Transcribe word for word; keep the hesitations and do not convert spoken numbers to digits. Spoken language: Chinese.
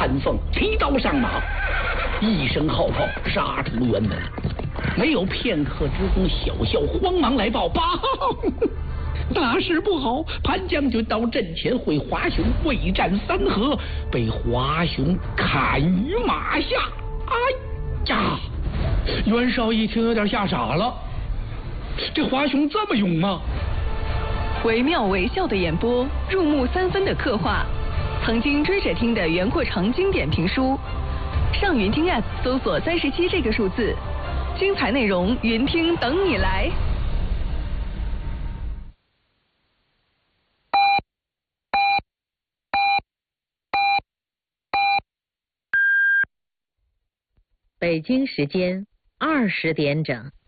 潘凤提刀上马，一声号炮杀出辕门，没有片刻之功，小校慌忙来报：报，大事不好！潘将军到阵前会华雄未战三合，被华雄砍于马下。哎呀！袁绍一听有点吓傻了，这华雄这么勇吗？ 惟妙惟肖的演播，入木三分的刻画，曾经追着听的袁阔成经典评书。上云听 App 搜索三十七这个数字，精彩内容云听等你来。 北京时间二十点整。